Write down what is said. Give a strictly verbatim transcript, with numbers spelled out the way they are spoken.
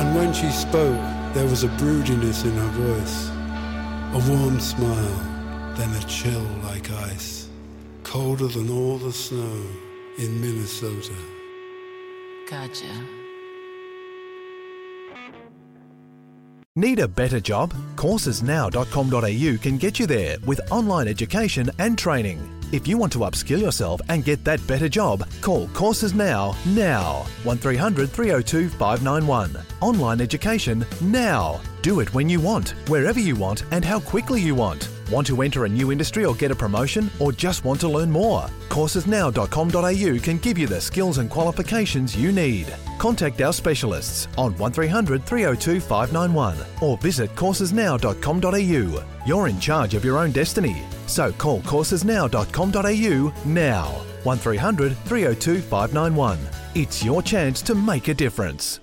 And when she spoke, there was a broodiness in her voice, a warm smile, then a chill like ice, colder than all the snow in Minnesota. Gotcha. Need a better job? courses now dot com dot a u can get you there with online education and training. If you want to upskill yourself and get that better job, call Courses Now, now. one three hundred three oh two five nine one. Online education now. Do it when you want, wherever you want and how quickly you want. Want to enter a new industry or get a promotion, or just want to learn more? courses now dot com dot a u can give you the skills and qualifications you need. Contact our specialists on one three hundred three oh two five nine one or visit courses now dot com dot a u. You're in charge of your own destiny, so call courses now dot com dot a u now. one three hundred three oh two five nine one. It's your chance to make a difference.